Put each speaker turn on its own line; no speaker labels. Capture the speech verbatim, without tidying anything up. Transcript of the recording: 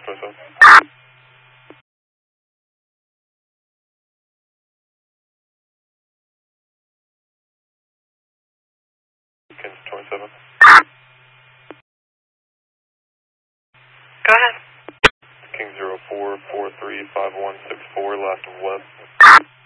twenty-seven. Kings twenty-seven.
Go ahead.
King zero four four three five one six four, last of west.